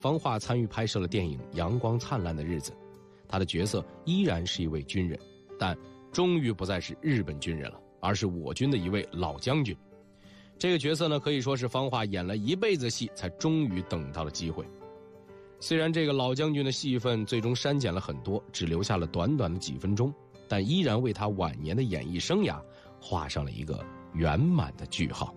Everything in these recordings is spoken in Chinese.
方画参与拍摄了电影《阳光灿烂的日子》，他的角色依然是一位军人，但终于不再是日本军人了，而是我军的一位老将军。这个角色呢，可以说是方画演了一辈子戏才终于等到了机会。虽然这个老将军的戏份最终删减了很多，只留下了短短的几分钟，但依然为他晚年的演艺生涯画上了一个圆满的句号。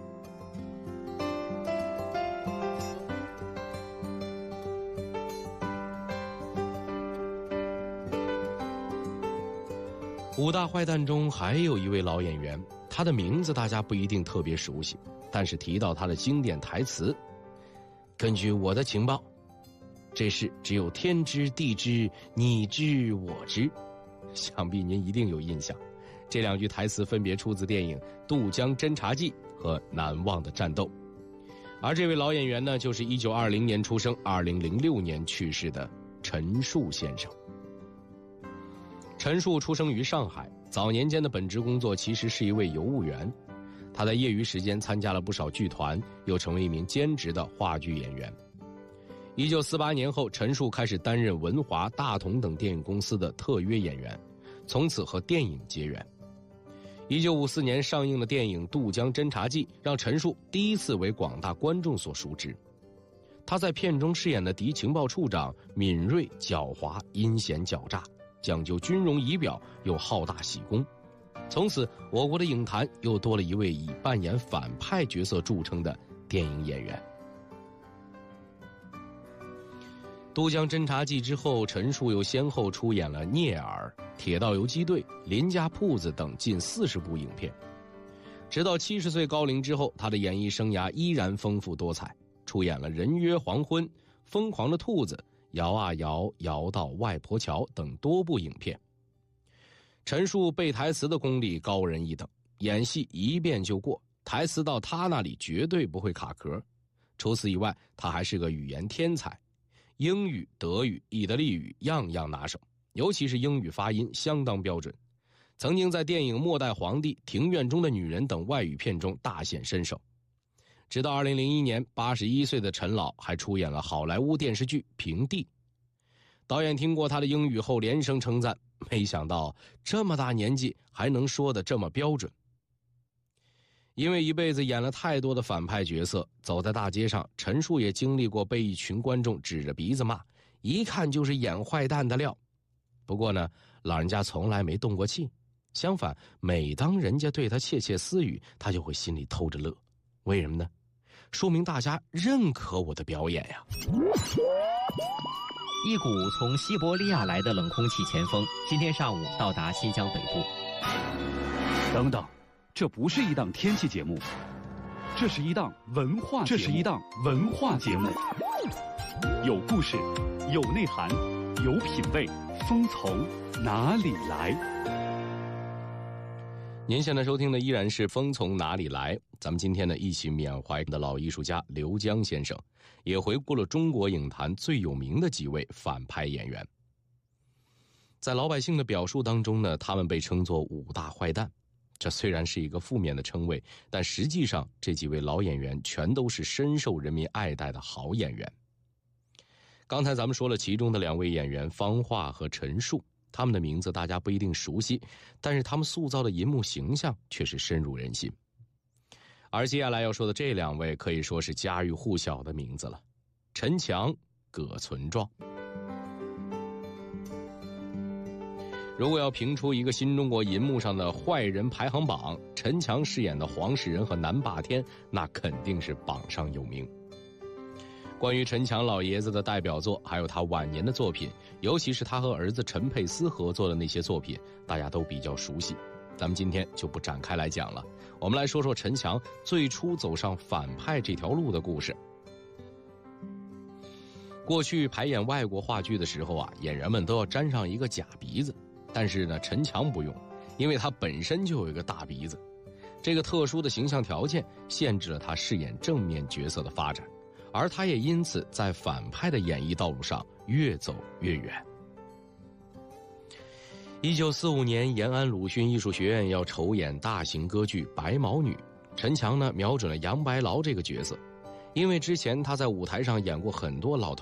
五大坏蛋中还有一位老演员，他的名字大家不一定特别熟悉，但是提到他的经典台词，根据我的情报，这事只有天知地知，你知我知，想必您一定有印象。这两句台词分别出自电影《渡江侦察记》和《难忘的战斗》。而这位老演员呢，就是1920年出生2006年去世的陈数先生。陈数出生于上海，早年间的本职工作其实是一位邮务员。他在业余时间参加了不少剧团，又成为一名兼职的话剧演员。1948年后，陈数开始担任文华、大同等电影公司的特约演员，从此和电影结缘。1954年上映的电影《渡江侦察记》让陈数第一次为广大观众所熟知。他在片中饰演的敌情报处长敏锐、狡猾、阴险狡诈，讲究军容仪表，又好大喜功。从此我国的影坛又多了一位以扮演反派角色著称的电影演员。渡江侦察记之后，陈数又先后出演了《聂耳》《铁道游击队》《邻家铺子》等近40部影片。直到70岁高龄之后，他的演艺生涯依然丰富多彩，出演了《人约黄昏》《疯狂的兔子》《摇啊摇，摇到外婆桥》等多部影片。陈数背台词的功力高人一等，演戏一遍就过，台词到他那里绝对不会卡壳。除此以外，他还是个语言天才，英语、德语、意大利语样样拿手，尤其是英语发音相当标准。曾经在电影《末代皇帝》《庭院中的女人》等外语片中大显身手。直到2001年，81岁的陈老还出演了好莱坞电视剧《平地》。导演听过他的英语后连声称赞，没想到这么大年纪还能说得这么标准。因为一辈子演了太多的反派角色，走在大街上，陈数也经历过被一群观众指着鼻子骂，一看就是演坏蛋的料。不过呢，老人家从来没动过气，相反，每当人家对他窃窃私语，他就会心里偷着乐。为什么呢？说明大家认可我的表演呀。 一股从西伯利亚来的冷空气前锋今天上午到达新疆北部。 等等，这不是一档天气节目，这是一档文化节目，有故事，有内涵，有品味，风从哪里来？ 您现在收听的依然是《风从哪里来》，咱们今天呢一起缅怀的老艺术家刘江先生，也回顾了中国影坛最有名的几位反派演员。在老百姓的表述当中呢，他们被称作五大坏蛋。这虽然是一个负面的称谓，但实际上这几位老演员全都是深受人民爱戴的好演员。刚才咱们说了其中的两位演员方画和陈数，他们的名字大家不一定熟悉，但是他们塑造的银幕形象却是深入人心。而接下来要说的这两位可以说是家喻户晓的名字了，陈强、葛存壮。如果要评出一个新中国银幕上的坏人排行榜，陈强饰演的黄世仁和南霸天那肯定是榜上有名。关于陈强老爷子的代表作，还有他晚年的作品，尤其是他和儿子陈佩斯合作的那些作品，大家都比较熟悉，咱们今天就不展开来讲了。我们来说说陈强最初走上反派这条路的故事。过去排演外国话剧的时候啊，演员们都要粘上一个假鼻子，但是呢，陈强不用，因为他本身就有一个大鼻子。这个特殊的形象条件限制了他饰演正面角色的发展，而他也因此在反派的演艺道路上越走越远。1945年，延安鲁迅艺术学院要筹演大型歌剧《白毛女》，陈强呢瞄准了杨白劳这个角色，因为之前他在舞台上演过很多老头